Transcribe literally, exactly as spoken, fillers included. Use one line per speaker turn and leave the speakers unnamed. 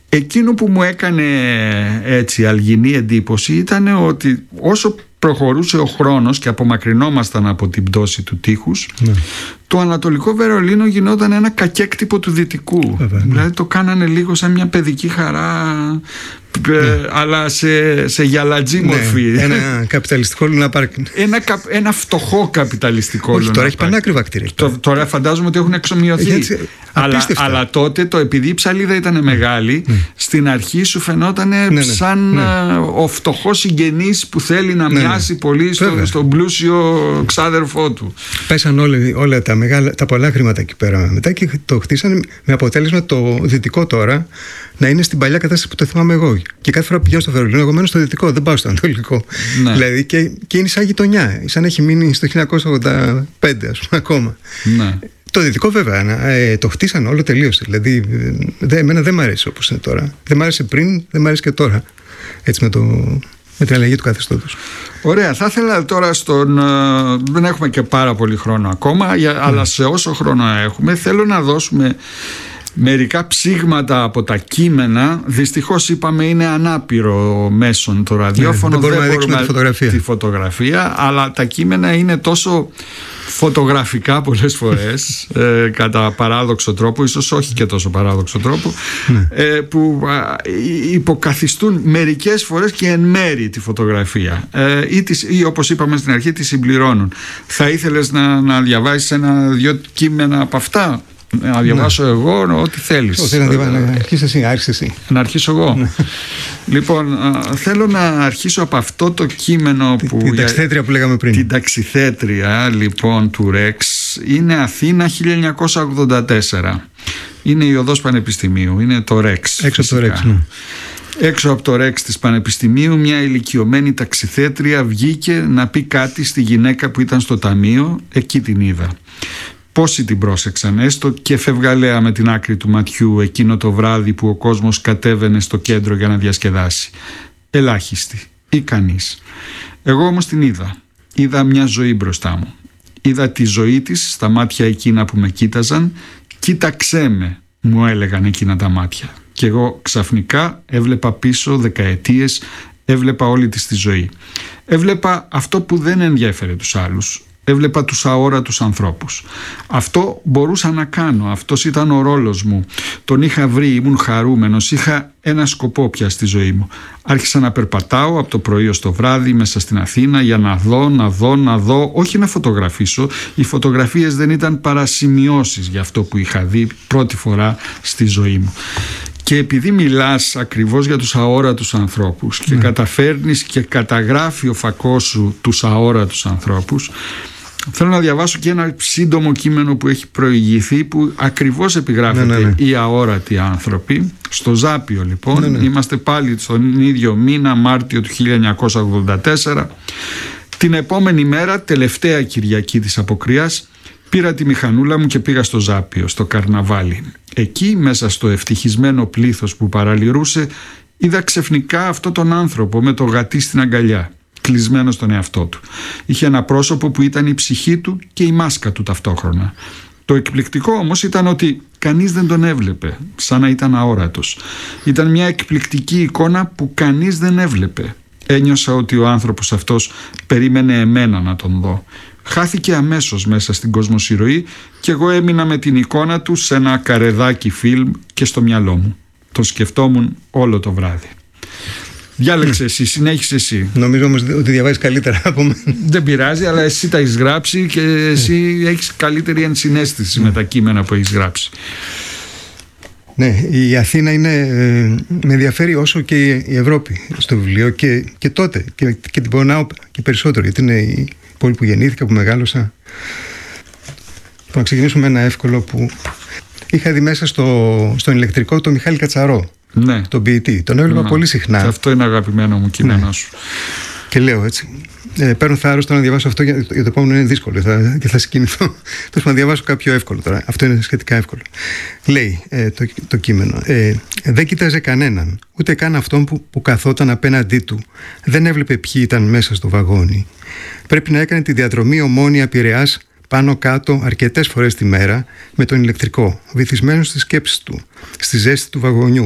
Εκείνο που μου έκανε έτσι αλγινή εντύπωση ήταν ότι όσο προχωρούσε ο χρόνος και απομακρυνόμασταν από την πτώση του τείχους, ναι, το Ανατολικό Βερολίνο γινόταν ένα κακέκτυπο του Δυτικού. Βέβαια, ναι. Δηλαδή το κάνανε λίγο σαν μια παιδική χαρά, ναι, αλλά σε, σε γυαλατζή μορφή.
Ναι, ένα καπιταλιστικό λουναπάρκι.
Ένα, ένα φτωχό καπιταλιστικό
λουναπάρκι. Τώρα έχει πανάκριβα κτίρια.
Τώρα φαντάζομαι ότι έχουν εξομοιωθεί. Έτσι, αλλά, αλλά τότε το, επειδή η ψαλίδα ήταν μεγάλη, ναι, στην αρχή σου φαινόταν ναι, ναι, σαν ναι, ο φτωχός συγγενής που θέλει να ναι, μοιάσει ναι, πολύ στο, στον πλούσιο ξάδερφό του.
Πέσαν όλα, όλα τα, μεγάλα, τα πολλά χρήματα εκεί πέρα μετά και το χτίσανε με αποτέλεσμα το Δυτικό τώρα να είναι στην παλιά κατάσταση που το θυμάμαι εγώ. Και κάθε φορά που πηγαίνω στο Βερολίνο, εγώ μένω στο Δυτικό, δεν πάω στο Ανατολικό. Ναι. Δηλαδή και, και είναι σαν γειτονιά, σαν να έχει μείνει στο χίλια εννιακόσια ογδόντα πέντε, ας πούμε, ακόμα. Ναι. Το Δυτικό, βέβαια, ε, το χτίσαν όλο τελείωσε. Δηλαδή, δε, εμένα δεν μ' αρέσει όπως είναι τώρα. Δεν μ' άρεσε πριν, δεν μ' αρέσει και τώρα. Έτσι με, το, με την αλλαγή του καθεστώτος.
Ωραία, θα ήθελα τώρα στον. Δεν έχουμε και πάρα πολύ χρόνο ακόμα, για, mm. αλλά σε όσο χρόνο έχουμε, θέλω να δώσουμε μερικά ψήγματα από τα κείμενα. Δυστυχώς είπαμε είναι ανάπηρο μέσον το ραδιόφωνο.
Ναι, δεν μπορούμε δεν να δείξουμε τη φωτογραφία.
τη φωτογραφία, αλλά τα κείμενα είναι τόσο φωτογραφικά πολλές φορές, ε, κατά παράδοξο τρόπο, ίσως όχι και τόσο παράδοξο τρόπο, ναι, ε, που ε, υποκαθιστούν μερικές φορές και εν μέρη τη φωτογραφία, ε, ή, τις, ή όπως είπαμε στην αρχή τη συμπληρώνουν. Θα ήθελες να, να διαβάσεις ένα-δυο κείμενα από αυτά? Να διαβάσω, ναι, εγώ ό,τι θέλεις.
Όχι, να, να αρχίσεις εσύ, άρχισε εσύ.
Να αρχίσω εγώ. Ναι. Λοιπόν, α, θέλω να αρχίσω από αυτό το κείμενο που...
Την ταξιθέτρια που λέγαμε πριν.
Την ταξιθέτρια, λοιπόν, του Ρεξ. Είναι Αθήνα χίλια εννιακόσια ογδόντα τέσσερα. Είναι η οδός Πανεπιστημίου. Είναι το Ρεξ.
Έξω από το Ρεξ, ναι.
Έξω από το Ρεξ της Πανεπιστημίου μια ηλικιωμένη ταξιθέτρια βγήκε να πει κάτι στη γυναίκα που ήταν στο ταμείο. Εκεί την είδα. Πόσοι την πρόσεξαν, έστω και φευγαλέα με την άκρη του ματιού, εκείνο το βράδυ που ο κόσμος κατέβαινε στο κέντρο για να διασκεδάσει? Ελάχιστοι ή κανείς. Εγώ όμως την είδα. Είδα μια ζωή μπροστά μου. Είδα τη ζωή της στα μάτια εκείνα που με κοίταζαν. Κοίταξέ με, μου έλεγαν εκείνα τα μάτια. Και εγώ ξαφνικά έβλεπα πίσω δεκαετίες, έβλεπα όλη της τη ζωή. Έβλεπα αυτό που δεν ενδιέφερε τους άλλους. Έβλεπα τους αόρατους ανθρώπους. Αυτό μπορούσα να κάνω. Αυτός ήταν ο ρόλος μου. Τον είχα βρει, ήμουν χαρούμενος. Είχα ένα σκοπό πια στη ζωή μου. Άρχισα να περπατάω από το πρωί ως το βράδυ μέσα στην Αθήνα για να δω, να δω, να δω. Όχι να φωτογραφίσω. Οι φωτογραφίες δεν ήταν παρά σημειώσεις για αυτό που είχα δει πρώτη φορά στη ζωή μου. Και επειδή μιλάς ακριβώς για τους αόρατους ανθρώπους και ναι, καταφέρνεις και καταγράφει ο φακός σου τους αόρατους ανθρώπους, θέλω να διαβάσω και ένα σύντομο κείμενο που έχει προηγηθεί, που ακριβώς επιγράφεται ναι, ναι, ναι. οι αόρατοι άνθρωποι. Στο Ζάπιο, λοιπόν, ναι, ναι. είμαστε πάλι στον ίδιο μήνα, Μάρτιο του χίλια εννιακόσια ογδόντα τέσσερα. Την επόμενη μέρα, τελευταία Κυριακή της αποκριάς, πήρα τη μηχανούλα μου και πήγα στο Ζάπιο, στο καρναβάλι. Εκεί, μέσα στο ευτυχισμένο πλήθος που παραλυρούσε, είδα ξεφνικά αυτόν τον άνθρωπο με το γατί στην αγκαλιά, κλεισμένο στον εαυτό του. Είχε ένα πρόσωπο που ήταν η ψυχή του και η μάσκα του ταυτόχρονα. Το εκπληκτικό όμως ήταν ότι κανείς δεν τον έβλεπε, σαν να ήταν αόρατος. Ήταν μια εκπληκτική εικόνα που κανείς δεν έβλεπε. Ένιωσα ότι ο άνθρωπος αυτός περίμενε εμένα να τον δω. Χάθηκε αμέσως μέσα στην κοσμοσυρωή και εγώ έμεινα με την εικόνα του σε ένα καρεδάκι φιλμ και στο μυαλό μου. Τον σκεφτόμουν όλο το βράδυ. Διάλεξε εσύ, συνέχισε εσύ.
Νομίζω όμως ότι διαβάζεις καλύτερα από μένα.
Δεν πειράζει, αλλά εσύ τα έχεις γράψει και εσύ έχεις καλύτερη ενσυναίσθηση με τα κείμενα που έχεις γράψει.
Ναι, η Αθήνα είναι, με ενδιαφέρει όσο και η Ευρώπη στο βιβλίο και, και τότε και, και την πονάω και περισσότερο, γιατί είναι η πόλη που γεννήθηκα, που μεγάλωσα. Να ξεκινήσουμε με ένα εύκολο που είχα δει μέσα στο, στον ηλεκτρικό το Μιχάλη Κατσαρό,
ναι,
τον ποιητή. Τον έβλεπα ναι, πολύ συχνά.
Και αυτό είναι αγαπημένο μου κείμενο ναι. σου.
Και λέω έτσι, ε, παίρνω θάρρος τώρα να διαβάσω αυτό, γιατί το επόμενο είναι δύσκολο θα, και θα συγκινηθώ. Θέλω να διαβάσω κάποιο εύκολο τώρα. Αυτό είναι σχετικά εύκολο. Λέει ε, το, το κείμενο. Ε, δεν κοίταζε κανέναν, ούτε καν αυτόν που, που καθόταν απέναντί του. Δεν έβλεπε ποιοι ήταν μέσα στο βαγόνι. Πρέπει να έκανε τη διαδρομή Ομόνοια Πειραιάς πάνω κάτω αρκετές φορές τη μέρα με τον ηλεκτρικό, βυθισμένο στις σκέψεις του, στη ζέστη του βαγονιού.